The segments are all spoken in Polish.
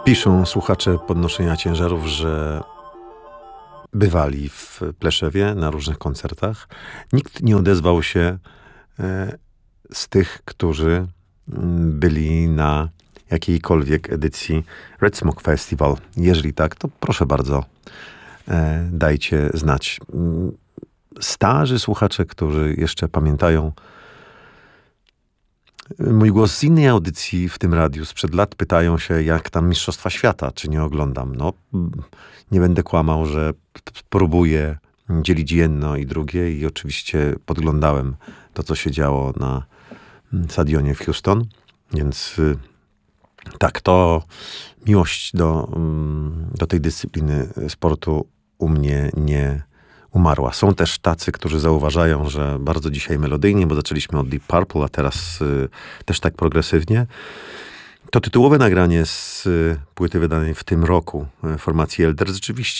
Piszą słuchacze Podnoszenia Ciężarów, że bywali w Pleszewie na różnych koncertach. Nikt nie odezwał się z tych, którzy byli na jakiejkolwiek edycji Red Smoke Festival. Jeżeli tak, to proszę bardzo, dajcie znać. Starzy słuchacze, którzy jeszcze pamiętają mój głos z innej audycji w tym radiu sprzed lat, pytają się, jak tam Mistrzostwa Świata, czy nie oglądam. No, nie będę kłamał, że próbuję dzielić jedno i drugie i oczywiście podglądałem to, co się działo na stadionie w Houston, więc tak, to miłość do tej dyscypliny sportu u mnie nie umarła. Są też tacy, którzy zauważają, że bardzo dzisiaj melodyjnie, bo zaczęliśmy od Deep Purple, a teraz też tak progresywnie. To tytułowe nagranie z płyty wydanej w tym roku formacji Elder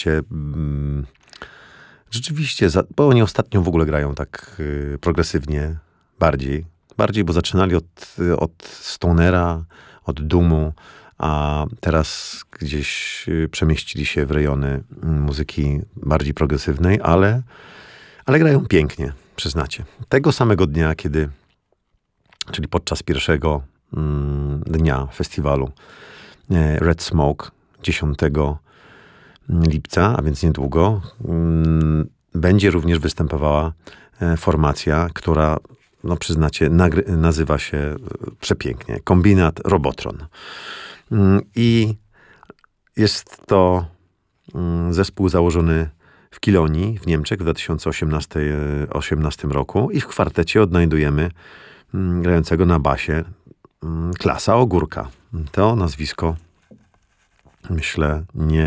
rzeczywiście, bo oni ostatnio w ogóle grają tak progresywnie bardziej, bo zaczynali od Stonera, od Doomu, a teraz gdzieś przemieścili się w rejony muzyki bardziej progresywnej, ale grają pięknie, przyznacie. Tego samego dnia, czyli podczas pierwszego dnia festiwalu Red Smoke, 10 lipca, a więc niedługo, będzie również występowała formacja, która, no przyznacie, nazywa się przepięknie Kombinat Robotron. I jest to zespół założony w Kilonii w Niemczech w 2018 roku i w kwartecie odnajdujemy grającego na basie Klasa Ogórka. To nazwisko, myślę,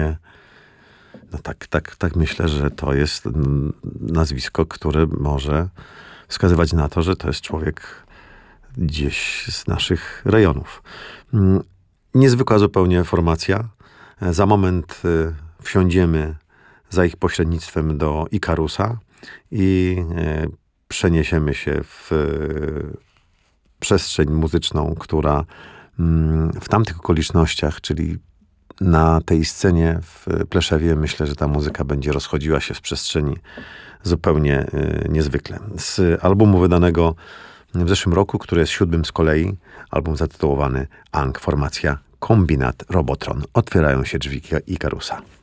tak myślę, że to jest nazwisko, które może wskazywać na to, że to jest człowiek gdzieś z naszych rejonów. Niezwykła zupełnie formacja. Za moment wsiądziemy za ich pośrednictwem do Ikarusa i przeniesiemy się w przestrzeń muzyczną, która w tamtych okolicznościach, czyli na tej scenie w Pleszewie, myślę, że ta muzyka będzie rozchodziła się w przestrzeni zupełnie niezwykle. Z albumu wydanego w zeszłym roku, który jest 7 z kolei, album zatytułowany Ang, formacja Kombinat Robotron. Otwierają się drzwi Ikarusa.